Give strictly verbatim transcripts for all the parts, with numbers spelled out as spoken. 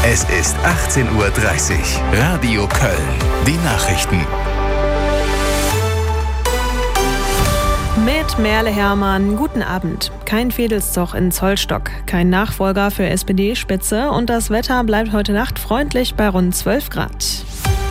Es ist achtzehn Uhr dreißig. Radio Köln. Die Nachrichten. Mit Merle Hermann, guten Abend. Kein Vedelstoch in Zollstock, kein Nachfolger für S P D-Spitze und das Wetter bleibt heute Nacht freundlich bei rund zwölf Grad.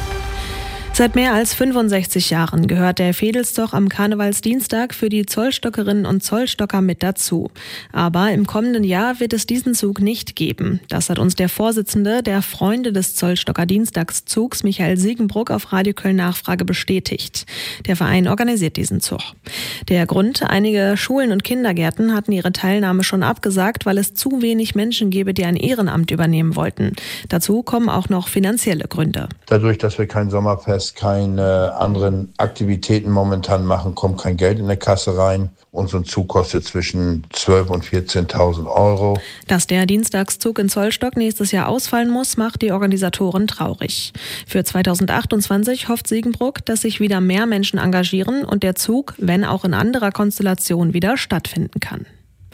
Seit mehr als fünfundsechzig Jahren gehört der Vedelstoch am Karnevalsdienstag für die Zollstockerinnen und Zollstocker mit dazu. Aber im kommenden Jahr wird es diesen Zug nicht geben. Das hat uns der Vorsitzende der Freunde des Zollstocker Dienstagszugs, Michael Siegenbruck, auf Radio Köln Nachfrage bestätigt. Der Verein organisiert diesen Zug. Der Grund: einige Schulen und Kindergärten hatten ihre Teilnahme schon abgesagt, weil es zu wenig Menschen gäbe, die ein Ehrenamt übernehmen wollten. Dazu kommen auch noch finanzielle Gründe. Dadurch, dass wir kein Sommerfest, keine anderen Aktivitäten momentan machen, kommt kein Geld in der Kasse rein. Und so ein Zug kostet zwischen zwölftausend und vierzehntausend Euro. Dass der Dienstagszug in Zollstock nächstes Jahr ausfallen muss, macht die Organisatoren traurig. Für zweitausendachtundzwanzig hofft Siegenbruck, dass sich wieder mehr Menschen engagieren und der Zug, wenn auch in anderer Konstellation, wieder stattfinden kann.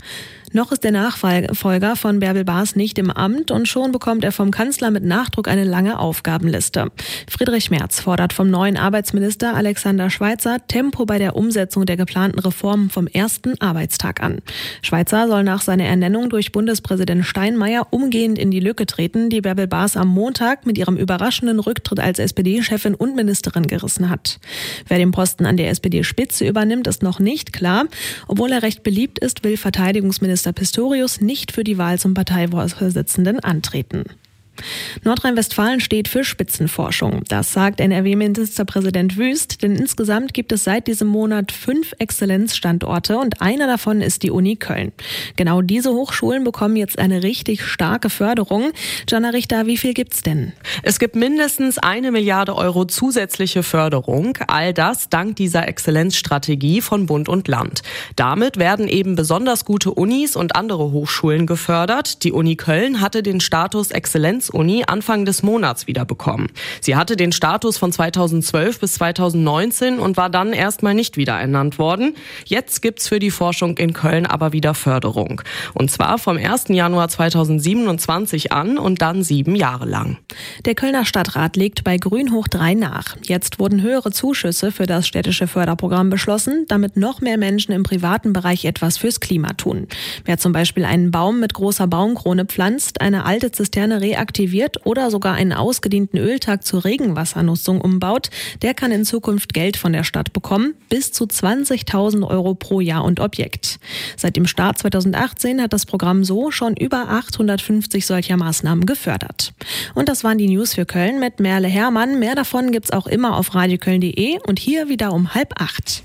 Noch ist der Nachfolger von Bärbel Baas nicht im Amt und schon bekommt er vom Kanzler mit Nachdruck eine lange Aufgabenliste. Friedrich Merz fordert vom neuen Arbeitsminister Alexander Schweitzer Tempo bei der Umsetzung der geplanten Reformen vom ersten Arbeitstag an. Schweitzer soll nach seiner Ernennung durch Bundespräsident Steinmeier umgehend in die Lücke treten, die Bärbel Baas am Montag mit ihrem überraschenden Rücktritt als S P D-Chefin und Ministerin gerissen hat. Wer den Posten an der S P D-Spitze übernimmt, ist noch nicht klar. Obwohl er recht beliebt ist, will Verteidigungsminister Pistorius nicht für die Wahl zum Parteivorsitzenden antreten. Nordrhein-Westfalen steht für Spitzenforschung. Das sagt N R W-Ministerpräsident Wüst, denn insgesamt gibt es seit diesem Monat fünf Exzellenzstandorte und einer davon ist die Uni Köln. Genau diese Hochschulen bekommen jetzt eine richtig starke Förderung. Jana Richter, wie viel gibt's denn? Es gibt mindestens eine Milliarde Euro zusätzliche Förderung. All das dank dieser Exzellenzstrategie von Bund und Land. Damit werden eben besonders gute Unis und andere Hochschulen gefördert. Die Uni Köln hatte den Status Exzellenz Uni Anfang des Monats wieder bekommen. Sie hatte den Status von zweitausendzwölf bis zweitausendneunzehn und war dann erstmal nicht wieder ernannt worden. Jetzt gibt's für die Forschung in Köln aber wieder Förderung. Und zwar vom ersten Januar zweitausendsiebenundzwanzig an und dann sieben Jahre lang. Der Kölner Stadtrat legt bei Grün hoch drei nach. Jetzt wurden höhere Zuschüsse für das städtische Förderprogramm beschlossen, damit noch mehr Menschen im privaten Bereich etwas fürs Klima tun. Wer zum Beispiel einen Baum mit großer Baumkrone pflanzt, eine alte Zisterne reaktiviert oder sogar einen ausgedienten Öltag zur Regenwassernutzung umbaut, der kann in Zukunft Geld von der Stadt bekommen, bis zu zwanzigtausend Euro pro Jahr und Objekt. Seit dem Start zweitausendachtzehn hat das Programm so schon über achthundertfünfzig solcher Maßnahmen gefördert. Und das waren die News für Köln mit Merle Hermann. Mehr davon gibt's auch immer auf radioköln punkt de und hier wieder um halb acht.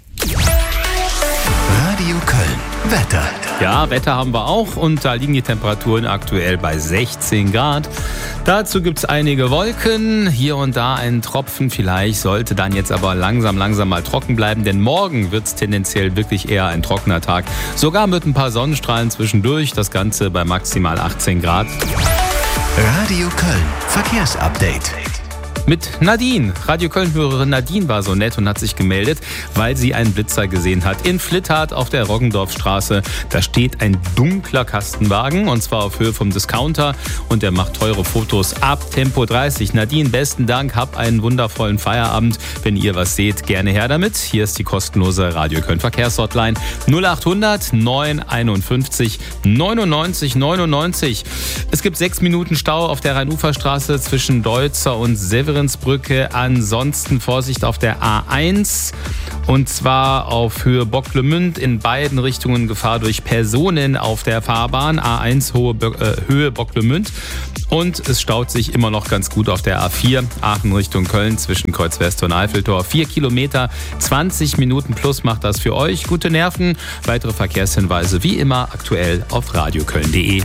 Radio Köln. Wetter. Ja, Wetter haben wir auch und da liegen die Temperaturen aktuell bei sechzehn Grad. Dazu gibt es einige Wolken, hier und da ein Tropfen vielleicht, sollte dann jetzt aber langsam, langsam mal trocken bleiben, denn morgen wird es tendenziell wirklich eher ein trockener Tag. Sogar mit ein paar Sonnenstrahlen zwischendurch, das Ganze bei maximal achtzehn Grad. Radio Köln. Verkehrsupdate. Mit Nadine. Radio Köln-Hörerin Nadine war so nett und hat sich gemeldet, weil sie einen Blitzer gesehen hat. In Flitthardt auf der Roggendorfstraße. Da steht ein dunkler Kastenwagen und zwar auf Höhe vom Discounter und der macht teure Fotos ab Tempo dreißig. Nadine, besten Dank. Hab einen wundervollen Feierabend. Wenn ihr was seht, gerne her damit. Hier ist die kostenlose Radio Köln Verkehrshotline null achthundert neunhunderteinundfünfzig neunundneunzig neunundneunzig. Es gibt sechs Minuten Stau auf der Rheinuferstraße zwischen Deutzer und Severinsbrücke. Ansonsten Vorsicht auf der A eins und zwar auf Höhe Bocklemünd in beiden Richtungen Gefahr durch Personen auf der Fahrbahn. A eins Hohe Bo- äh, Höhe Bocklemünd und es staut sich immer noch ganz gut auf der A vier Aachen Richtung Köln zwischen Kreuz West und Eiffeltor. Vier Kilometer, zwanzig Minuten plus macht das für euch. Gute Nerven. Weitere Verkehrshinweise wie immer aktuell auf radioköln punkt de.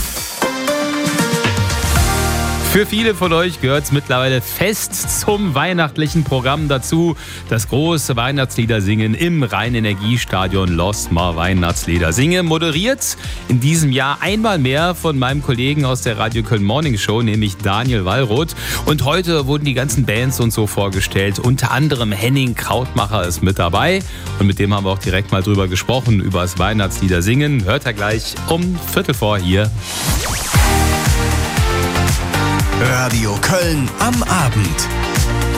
Für viele von euch gehört es mittlerweile fest zum weihnachtlichen Programm dazu. Das große Weihnachtslieder singen im Rhein-Energie-Stadion Lost Mal Weihnachtslieder singen. Moderiert in diesem Jahr einmal mehr von meinem Kollegen aus der Radio Köln Morning Show, nämlich Daniel Wallroth. Und heute wurden die ganzen Bands und so vorgestellt. Unter anderem Henning Krautmacher ist mit dabei. Und mit dem haben wir auch direkt mal drüber gesprochen, über das Weihnachtslieder singen. Hört er gleich um Viertel vor hier. Radio Köln am Abend.